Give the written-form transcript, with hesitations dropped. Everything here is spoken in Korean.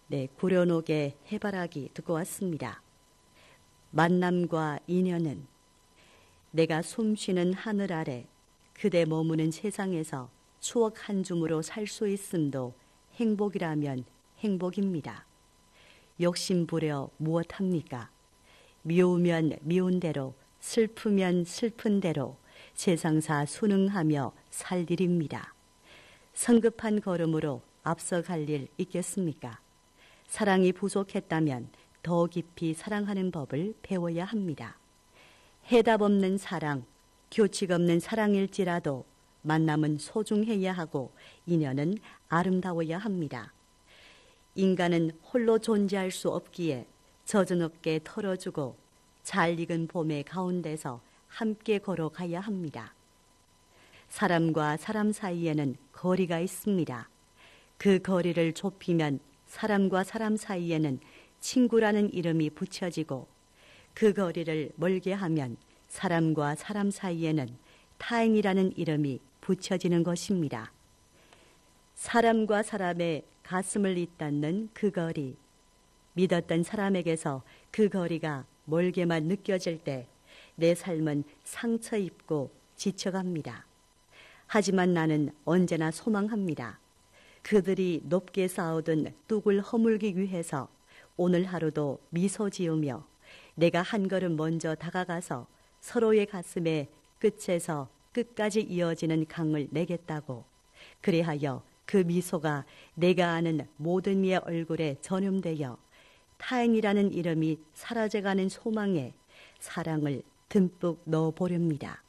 네, 구려녹의 해바라기 듣고 왔습니다. 만남과 인연은 내가 숨쉬는 하늘 아래 그대 머무는 세상에서 추억 한 줌으로 살 수 있음도 행복이라면 행복입니다. 욕심부려 무엇합니까? 미우면 미운 대로, 슬프면 슬픈 대로 세상사 순응하며 살 일입니다. 성급한 걸음으로 앞서갈 일 있겠습니까? 사랑이 부족했다면 더 깊이 사랑하는 법을 배워야 합니다. 해답 없는 사랑, 규칙 없는 사랑일지라도 만남은 소중해야 하고 인연은 아름다워야 합니다. 인간은 홀로 존재할 수 없기에 젖은 어깨 털어주고 잘 익은 봄의 가운데서 함께 걸어가야 합니다. 사람과 사람 사이에는 거리가 있습니다. 그 거리를 좁히면 사람과 사람 사이에는 친구라는 이름이 붙여지고 그 거리를 멀게 하면 사람과 사람 사이에는 타인이라는 이름이 붙여지는 것입니다. 사람과 사람의 가슴을 잇닿는 그 거리, 믿었던 사람에게서 그 거리가 멀게만 느껴질 때 내 삶은 상처 입고 지쳐갑니다. 하지만 나는 언제나 소망합니다. 그들이 높게 쌓아둔 뚝을 허물기 위해서 오늘 하루도 미소 지으며 내가 한 걸음 먼저 다가가서 서로의 가슴에 끝에서 끝까지 이어지는 강을 내겠다고, 그리하여 그 미소가 내가 아는 모든 이의 얼굴에 전염되어 타인이라는 이름이 사라져가는 소망에 사랑을 듬뿍 넣어보렵니다.